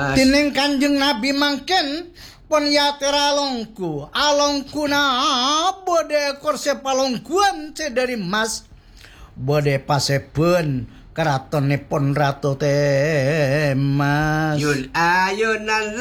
Mas. Dening Kanjeng Nabi mangken pun yatira alongku na bode korse palongguan dari mas bode paseben keratonipun Ratu Temas. Yun ayunan